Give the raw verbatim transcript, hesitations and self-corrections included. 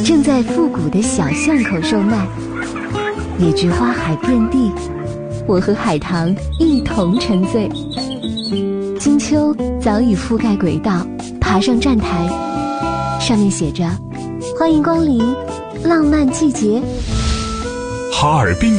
正在复古的小巷口售卖。野菊花海遍地，我和海棠一同沉醉。金秋早已覆盖轨道，爬上站台，上面写着：欢迎光临浪漫季节。 哈尔滨